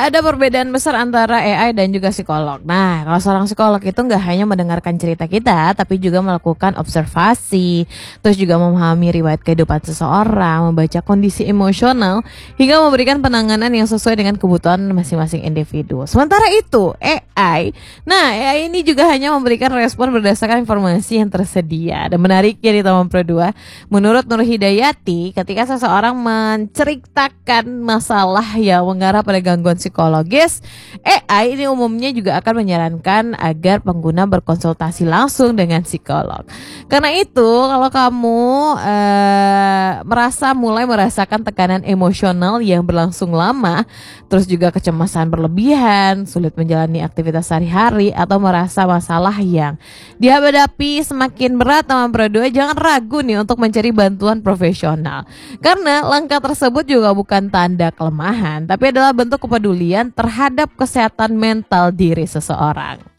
Ada perbedaan besar antara AI dan juga psikolog. Nah, kalau seorang psikolog itu nggak hanya mendengarkan cerita kita, tapi juga melakukan observasi, terus juga memahami riwayat kehidupan seseorang, membaca kondisi emosional, hingga memberikan penanganan yang sesuai dengan kebutuhan masing-masing individu. Sementara itu, AI ini juga hanya memberikan respon berdasarkan informasi yang tersedia. Dan menariknya di Taman Pro 2, menurut Nur Hidayati, ketika seseorang menceritakan masalah yang mengarah pada gangguan psikologis, AI ini umumnya juga akan menyarankan agar pengguna berkonsultasi langsung dengan psikolog. Karena itu, kalau kamu mulai merasakan tekanan emosional yang berlangsung lama, terus juga kecemasan berlebihan, sulit menjalani aktivitas sehari-hari, atau merasa masalah yang dihadapi semakin berat Taman Pro 2, jangan ragu nih untuk mencari bantuan profesional. Karena langkah tersebut juga bukan tanda kelemahan, tapi adalah bentuk kepedulian terhadap kesehatan mental diri seseorang.